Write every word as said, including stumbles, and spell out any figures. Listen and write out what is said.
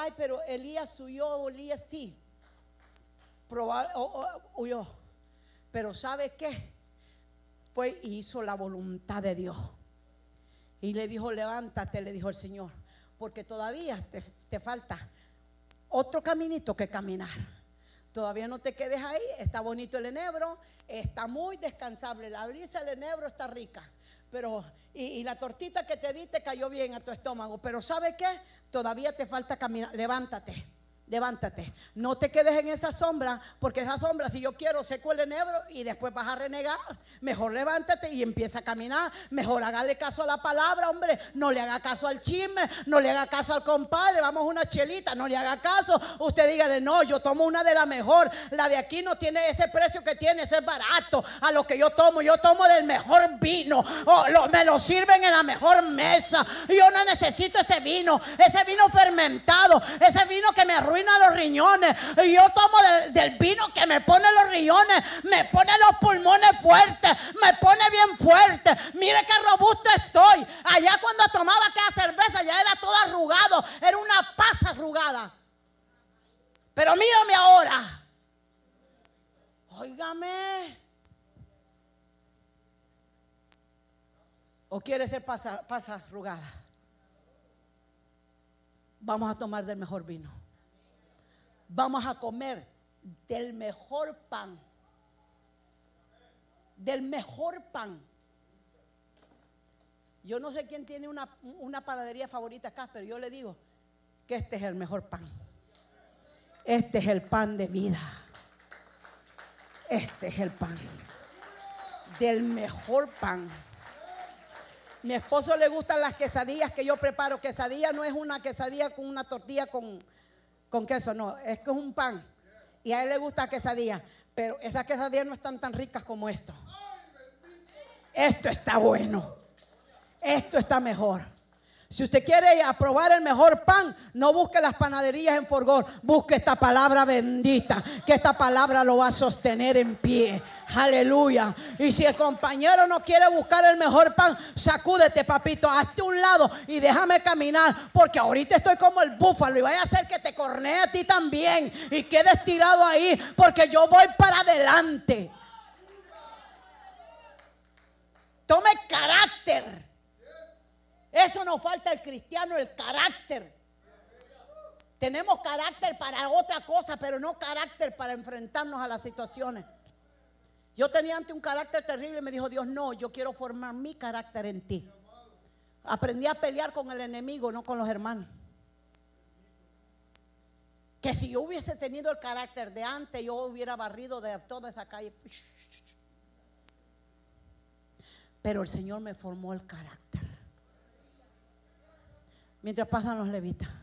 ay, pero Elías huyó, Elías sí, Proba, oh, oh, huyó. Pero ¿sabe qué? Fue y hizo la voluntad de Dios. Y le dijo, levántate, le dijo el Señor, porque todavía te, te falta otro caminito que caminar. Todavía no te quedes ahí. Está bonito el enebro, está muy descansable. La brisa del enebro está rica, pero y, y la tortita que te di te cayó bien a tu estómago. Pero ¿sabe qué? Todavía te falta caminar. Levántate. Levántate, no te quedes en esa sombra, porque esa sombra, si yo quiero, seco el enebro y después vas a renegar. Mejor levántate y empieza a caminar. Mejor hágale caso a la palabra, hombre. No le haga caso al chisme, no le haga caso al compadre. Vamos a una chelita, no le haga caso. Usted dígale, no, yo tomo una de la mejor. La de aquí no tiene ese precio que tiene, eso es barato. A lo que yo tomo, yo tomo del mejor vino. Oh, lo, me lo sirven en la mejor mesa. Yo no necesito ese vino, ese vino fermentado, ese vino que me arruina los riñones. Y yo tomo del, del vino que me pone los riñones, me pone los pulmones fuertes, me pone bien fuerte. Mire qué robusto estoy. Allá cuando tomaba aquella cerveza ya era todo arrugado, era una pasa arrugada. Pero mírame ahora. Óigame. ¿O quiere ser pasa, pasa arrugada? Vamos a tomar del mejor vino. Vamos a comer del mejor pan. Del mejor pan. Yo no sé quién tiene una, una panadería favorita acá, pero yo le digo que este es el mejor pan. Este es el pan de vida. Este es el pan. Del mejor pan. Mi esposo le gustan las quesadillas que yo preparo. Quesadilla no es una quesadilla con una tortilla con... con queso, no, es que es un pan. Y a él le gusta quesadilla, pero esas quesadillas no están tan ricas como esto. Esto está bueno. Esto está mejor. Si usted quiere probar el mejor pan, no busque las panaderías en Forgón, busque esta palabra bendita, que esta palabra lo va a sostener en pie. Aleluya. Y si el compañero no quiere buscar el mejor pan, sacúdete, papito, hazte un lado y déjame caminar, porque ahorita estoy como el búfalo y vaya a hacer que te cornee a ti también y quedes tirado ahí, porque yo voy para adelante. Tome carácter. Eso nos falta al cristiano, el carácter. Tenemos carácter para otra cosa, pero no carácter para enfrentarnos a las situaciones. Yo tenía antes un carácter terrible y me dijo Dios, no, yo quiero formar mi carácter en ti. Aprendí a pelear con el enemigo, no con los hermanos. Que si yo hubiese tenido el carácter de antes, yo hubiera barrido de toda esa calle. Pero el Señor me formó el carácter. Mientras pasan los levitas.